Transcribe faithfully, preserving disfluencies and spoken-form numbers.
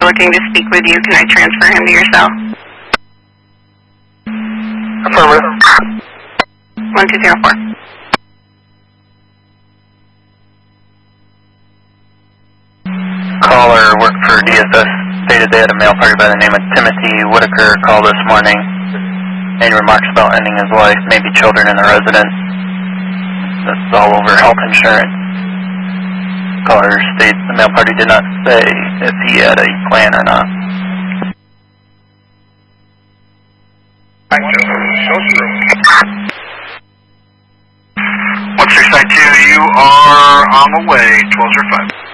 looking to speak with you. Can I transfer him to your cell? Affirmative. one two zero four. Caller worked for D S S, stated they had a male party by the name of Timothy Whitaker call this morning. Made remarks about ending his life, maybe children in the residence. That's all over health insurance. Caller states the male party did not say if he had a plan or not. One six nine two, you are on the way, twelve zero five.